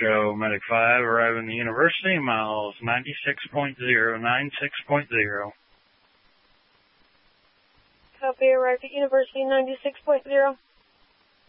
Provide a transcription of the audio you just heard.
Show, Medic 5, arriving the University, miles 96.0, 96.0. Copy, arrived at University 96.0.